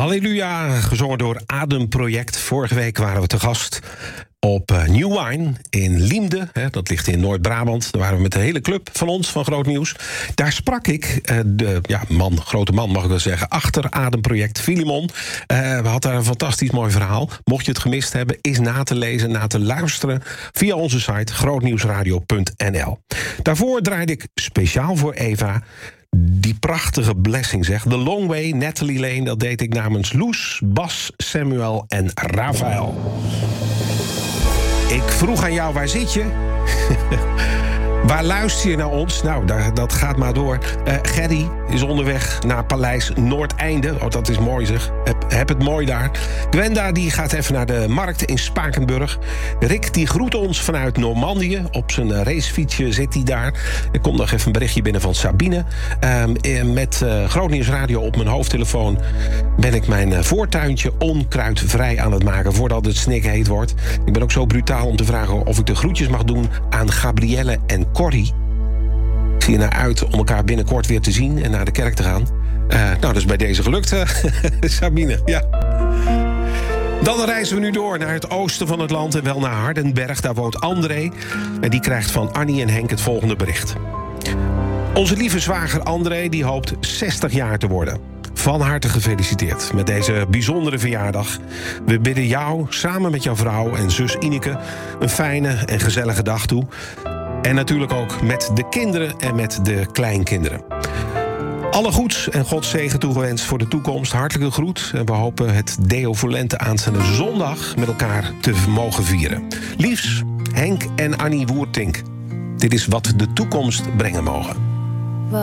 Halleluja, gezongen door Ademproject. Vorige week waren we te gast op New Wine in Liemde. Dat ligt in Noord-Brabant. Daar waren we met de hele club van ons, van Groot Nieuws. Daar sprak ik de grote man mag ik wel zeggen, achter Ademproject, Filimon. We hadden daar een fantastisch mooi verhaal. Mocht je het gemist hebben, is na te lezen, na te luisteren via onze site grootnieuwsradio.nl. Daarvoor draaide ik speciaal voor Eva die prachtige blessing, zeg. The Long Way, Natalie Lane, dat deed ik namens Loes, Bas, Samuel en Rafael. Ik vroeg aan jou, waar zit je? Waar luister je naar ons? Nou, dat gaat maar door. Gerry is onderweg naar Paleis Noordeinde. Oh, dat is mooi zeg. Heb het mooi daar. Gwenda die gaat even naar de markt in Spakenburg. Rick die groet ons vanuit Normandië. Op zijn racefietsje zit hij daar. Er komt nog even een berichtje binnen van Sabine. Met Groot Nieuws Radio op mijn hoofdtelefoon ben ik mijn voortuintje onkruidvrij aan het maken voordat het snikheet wordt. Ik ben ook zo brutaal om te vragen of ik de groetjes mag doen aan Gabrielle en Corrie. Ik zie er naar uit om elkaar binnenkort weer te zien en naar de kerk te gaan. Dat is bij deze gelukt, Sabine. Ja. Dan reizen we nu door naar het oosten van het land en wel naar Hardenberg. Daar woont André en die krijgt van Annie en Henk het volgende bericht. Onze lieve zwager André die hoopt 60 jaar te worden. Van harte gefeliciteerd met deze bijzondere verjaardag. We bidden jou samen met jouw vrouw en zus Ineke een fijne en gezellige dag toe. En natuurlijk ook met de kinderen en met de kleinkinderen. Alle goeds en Gods zegen toegewenst voor de toekomst. Hartelijke groet en we hopen het Deo Volente aanstaande zondag met elkaar te mogen vieren. Liefs, Henk en Annie Woertink. Dit is wat de toekomst brengen mogen.